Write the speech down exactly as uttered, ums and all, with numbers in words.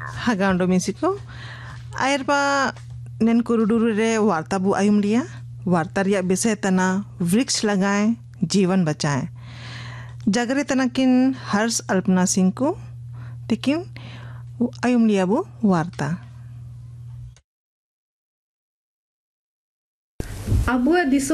Hagando Mexico. Airpa nen kuruduru re वार्ता बु आयुम लिया वार्ता रिया विषय तना वृक्ष लगाएं जीवन बचाएं जागरे तना किन हर्ष अल्पना सिंह को लेकिन आयुम लिया बु वार्ता Abuah